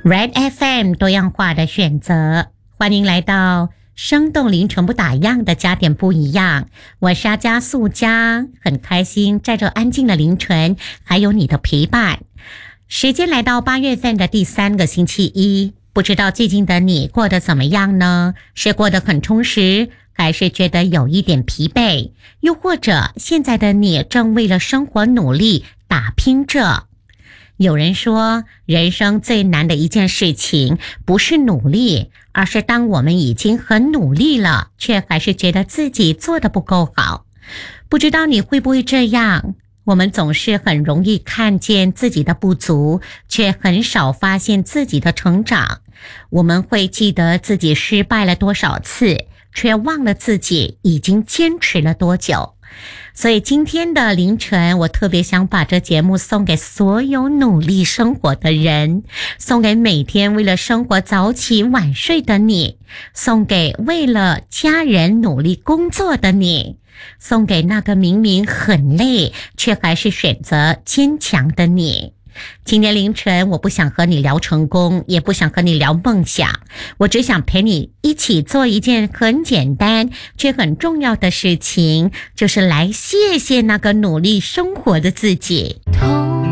Red FM 多样化的选择，欢迎来到生动凌晨不打烊的加点不一样。我是阿加素佳，很开心在这安静的凌晨还有你的陪伴。时间来到8月份的第3个星期一，不知道最近的你过得怎么样呢？是过得很充实，还是觉得有一点疲惫？又或者现在的你正为了生活努力打拼着？有人说，人生最难的一件事情不是努力，而是当我们已经很努力了，却还是觉得自己做得不够好。不知道你会不会这样？我们总是很容易看见自己的不足，却很少发现自己的成长。我们会记得自己失败了多少次，却忘了自己已经坚持了多久。所以今天的凌晨，我特别想把这节目送给所有努力生活的人，送给每天为了生活早起晚睡的你，送给为了家人努力工作的你，送给那个明明很累却还是选择坚强的你。今天凌晨，我不想和你聊成功，也不想和你聊梦想，我只想陪你一起做一件很简单却很重要的事情，就是来谢谢那个努力生活的自己。 痛